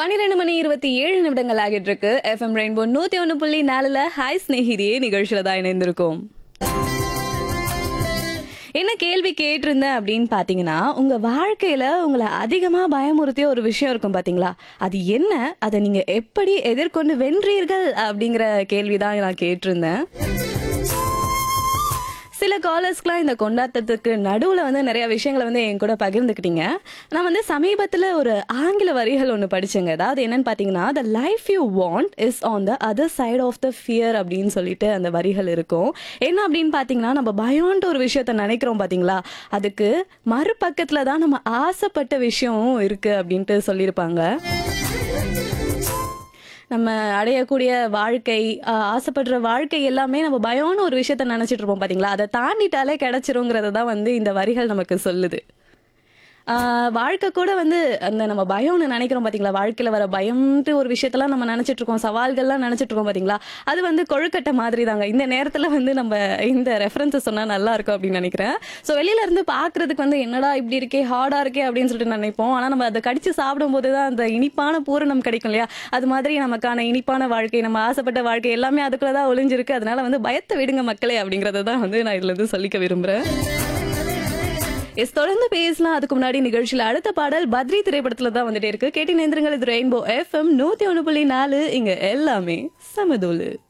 12 மணி 27 நிமிடங்கள் ஆகிட்டு இருக்கு. எஃப்எம் ரெயின்போ 101.4ல ஹாய் ஸ்நேகிதியே நிகழ்ச்சியில தான் இணைந்திருக்கோம். என்ன கேள்வி கேட்டிருந்தேன் அப்படின்னு பாத்தீங்கன்னா, உங்க வாழ்க்கையில உங்களை அதிகமா பயமுறுத்திய ஒரு விஷயம் இருக்கும் பாத்தீங்களா? அது என்ன? அதை நீங்க எப்படி எதிர்கொண்டு வென்றீர்கள்? அப்படிங்கிற கேள்விதான் நான் கேட்டிருந்தேன். சில காலர்ஸ்க்குலாம் இந்த கொண்டாட்டத்துக்கு நடுவுல நிறைய விஷயங்களை என் கூட பகிர்ந்துக்கிட்டீங்க. நான் சமீபத்துல ஒரு ஆங்கில வரிகள் ஒன்று படிச்சேங்க. அதாவது என்னன்னு பார்த்தீங்கன்னா, the life you want is on the other side of the fear அப்படின்னு சொல்லிட்டு அந்த வரிகள் இருக்கும். என்ன அப்படின்னு பார்த்தீங்கன்னா, நம்ம பயம்ன்ற ஒரு விஷயத்த நினைக்கிறோம் பார்த்தீங்களா, அதுக்கு மறுபக்கத்துல தான் நம்ம ஆசைப்பட்ட விஷயமும் இருக்கு அப்படின்ட்டு சொல்லியிருப்பாங்க. நம்ம அடையக்கூடிய வாழ்க்கை, ஆசைப்படுற வாழ்க்கை எல்லாமே நம்ம பயம்னு ஒரு விஷயத்த நினைச்சிட்டு இருப்போம் பாத்தீங்களா, அதை தாண்டிட்டாலே கிடைச்சிருங்கிறத தான் இந்த வரிகள் நமக்கு சொல்லுது. வாழ்க்கை கூட அந்த நம்ம பயம்னு நினைக்கிறோம் பாத்தீங்களா, வாழ்க்கையில வர பயம்ட்டு ஒரு விஷயத்தெல்லாம் நம்ம நினைச்சிட்டு இருக்கோம், சவால்கள்லாம் நினைச்சிட்டு இருக்கோம் பாத்தீங்களா, அது கொழுக்கட்டை மாதிரி தாங்க. இந்த நேரத்துல நம்ம இந்த ரெஃபரன்ஸ் சொன்னா நல்லா இருக்கும் அப்படின்னு நினைக்கிறேன். ஸோ வெளியில இருந்து பாக்குறதுக்கு என்னடா இப்படி இருக்கே, ஹார்டா இருக்கே அப்படின்னு சொல்லிட்டு நினைப்போம். ஆனா நம்ம அதை கடிச்சு சாப்பிடும் போதுதான் அந்த இனிப்பான பூரணம் கிடைக்கும் இல்லையா, அது மாதிரி நமக்கான இனிப்பான வாழ்க்கை, நம்ம ஆசைப்பட்ட வாழ்க்கை எல்லாமே அதுக்குள்ளதான் ஒளிஞ்சிருக்கு. அதனால பயத்தை விடுங்க மக்களே அப்படிங்கறத தான் நான் இதுல இருந்து சொல்லிக்க விரும்புறேன். தொடர்ந்து பேசலாம். அதுக்கு முன்னாடி நிகழ்ச்சியில அடுத்த பாடல் பத்ரி திரைப்படத்துல தான் வந்துட்டே இருக்கு. கேட்டு நேந்திரங்கள். இது ரெயின்போ எஃப்எம் 101.4. இங்க எல்லாமே சமதூளு.